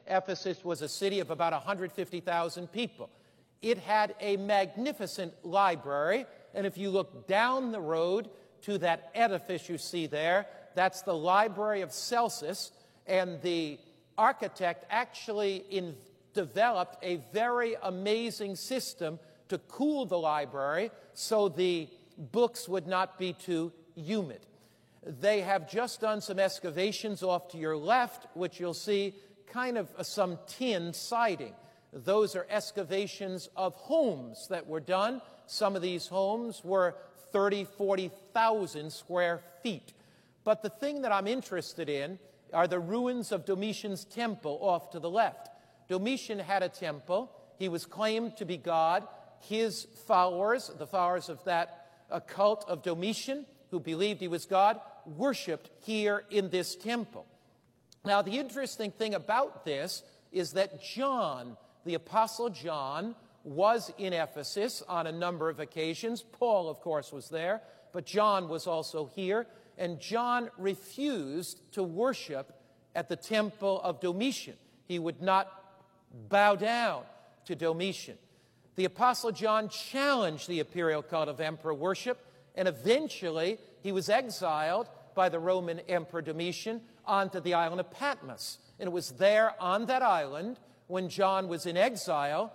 Ephesus was a city of about 150,000 people. It had a magnificent library, and if you look down the road to that edifice you see there, that's the Library of Celsus, and the architect actually developed a very amazing system to cool the library so the books would not be too humid. They have just done some excavations off to your left, which you'll see kind of some tin siding. Those are excavations of homes that were done. Some of these homes were 30, 40,000 square feet. But the thing that I'm interested in are the ruins of Domitian's temple off to the left. Domitian had a temple. He was claimed to be God. His followers, the followers of that cult of Domitian, who believed he was God, worshipped here in this temple. Now, the interesting thing about this is that John, the Apostle John, was in Ephesus on a number of occasions. Paul, of course, was there, but John was also here, and John refused to worship at the temple of Domitian. He would not bow down to Domitian. The Apostle John challenged the imperial cult of emperor worship, and eventually he was exiled by the Roman Emperor Domitian onto the island of Patmos. And it was there on that island when John was in exiled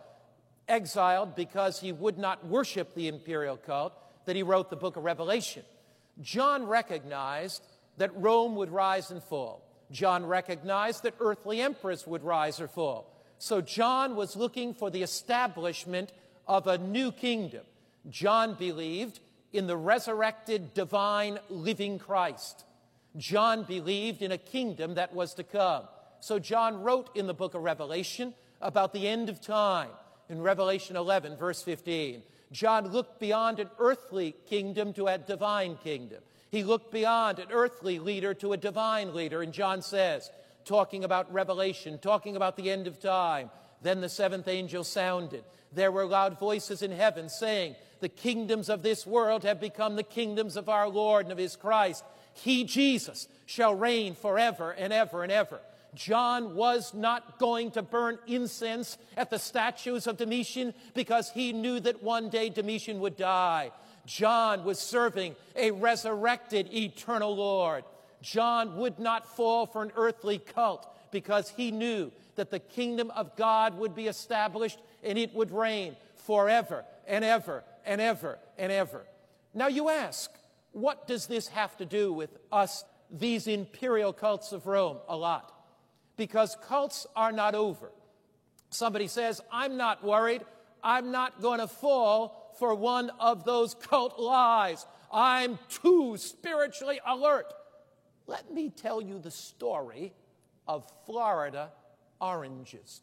because he would not worship the imperial cult, that he wrote the book of Revelation. John recognized that Rome would rise and fall. John recognized that earthly emperors would rise or fall. So John was looking for the establishment of a new kingdom. John believed in the resurrected, divine, living Christ. John believed in a kingdom that was to come. So John wrote in the book of Revelation about the end of time. In Revelation 11, verse 15, John looked beyond an earthly kingdom to a divine kingdom. He looked beyond an earthly leader to a divine leader. And John says, talking about Revelation, talking about the end of time, then the seventh angel sounded. There were loud voices in heaven saying, the kingdoms of this world have become the kingdoms of our Lord and of his Christ. He, Jesus, shall reign forever and ever and ever. John was not going to burn incense at the statues of Domitian because he knew that one day Domitian would die. John was serving a resurrected, eternal Lord. John would not fall for an earthly cult because he knew that the kingdom of God would be established and it would reign forever and ever and ever and ever. Now you ask, what does this have to do with us, these imperial cults of Rome? A lot. Because cults are not over. Somebody says, I'm not worried. I'm not going to fall for one of those cult lies. I'm too spiritually alert. Let me tell you the story of Florida oranges.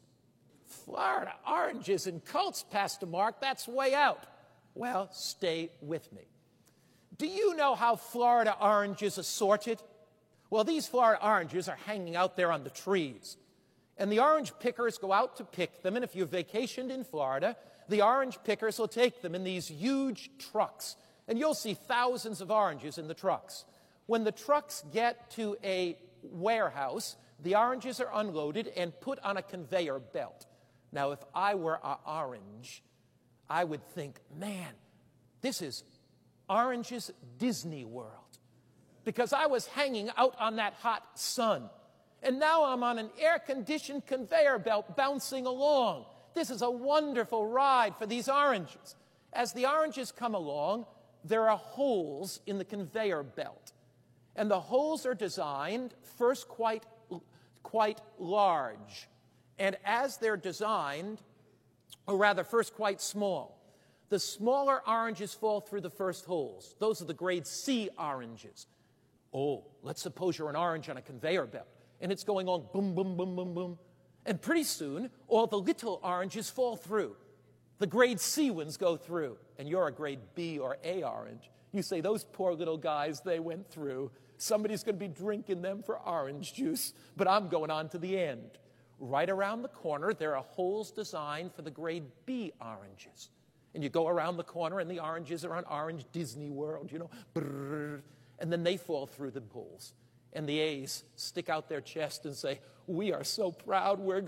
Florida oranges and cults, Pastor Mark, that's way out. Well, stay with me. Do you know how Florida oranges are sorted? Well, these Florida oranges are hanging out there on the trees. And the orange pickers go out to pick them. And if you've vacationed in Florida, the orange pickers will take them in these huge trucks. And you'll see thousands of oranges in the trucks. When the trucks get to a warehouse, the oranges are unloaded and put on a conveyor belt. Now, if I were an orange, I would think, man, this is Orange's Disney World. Because I was hanging out on that hot sun. And now I'm on an air-conditioned conveyor belt bouncing along. This is a wonderful ride for these oranges. As the oranges come along, there are holes in the conveyor belt. And the holes are designed first quite large. And as they're designed, or rather first quite small, the smaller oranges fall through the first holes. Those are the grade C oranges. Oh, let's suppose you're an orange on a conveyor belt, and it's going on boom, boom, boom, boom, boom. And pretty soon, all the little oranges fall through. The grade C ones go through, and you're a grade B or A orange. You say, those poor little guys, they went through. Somebody's going to be drinking them for orange juice, but I'm going on to the end. Right around the corner, there are holes designed for the grade B oranges. And you go around the corner, and the oranges are on Orange Disney World, brrr, and then they fall through the holes. And the A's stick out their chest and say, we are so proud we're